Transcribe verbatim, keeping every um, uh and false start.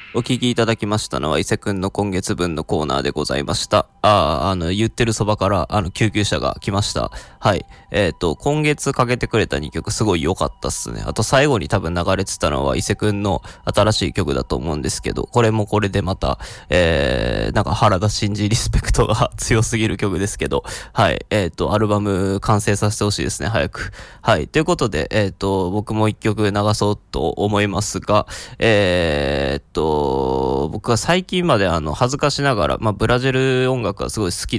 お聞きいただきましたのは伊勢くんの今月分のコーナーでございました。ああ、あの、言ってるそばから、あの、救急車が来ました。はい。えっと、今月かけてくれたにきょくすごい良かったっすね。あと最後に多分流れてたのは伊勢くんの新しい曲だと思うんですけど、これもこれでまた、えー、なんか原田真二リスペクトが強すぎる曲ですけど、はい。えっと、アルバム完成させてほしいですね、早く。はい。ということで、えっと、僕も一曲流そうと思いますが、えーっと、僕は最近まであの、恥ずかしながら、まあ、ブラジル音楽がすごい好き